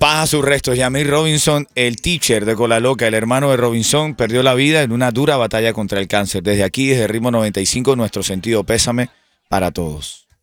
Paz a sus restos. Yamil Robinson, el teacher de Cola Loca, el hermano de Robinson, perdió la vida en una dura batalla contra el cáncer. Desde aquí, desde Ritmo 95, nuestro sentido pésame para todos.